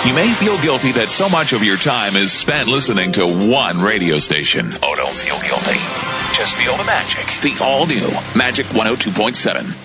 You may feel guilty that so much of your time is spent listening to one radio station. Oh, don't feel guilty. Just feel the magic. The all-new Magic 102.7.